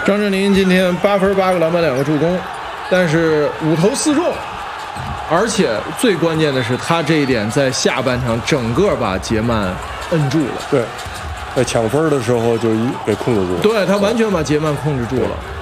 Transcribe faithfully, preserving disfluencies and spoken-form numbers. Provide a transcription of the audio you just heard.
张镇麟今天八分八个篮板两个助攻，但是五投四中，而且最关键的是他这一点在下半场整个把杰曼摁住了。 对，在抢分的时候就给控制住了。 对，他完全把杰曼控制住了。